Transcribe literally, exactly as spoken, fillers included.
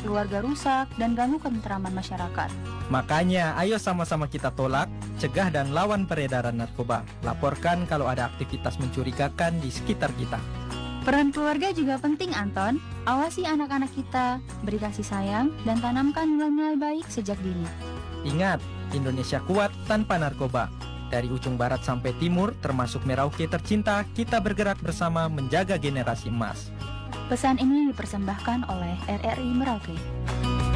keluarga rusak, dan ganggu ketentraman masyarakat. Makanya, ayo sama-sama kita tolak, cegah dan lawan peredaran narkoba. Laporkan kalau ada aktivitas mencurigakan di sekitar kita. Peran keluarga juga penting, Anton. Awasi anak-anak kita, beri kasih sayang, dan tanamkan nilai-nilai baik sejak dini. Ingat, Indonesia kuat tanpa narkoba. Dari ujung barat sampai timur, termasuk Merauke tercinta, kita bergerak bersama menjaga generasi emas. Pesan ini dipersembahkan oleh R R I Merauke.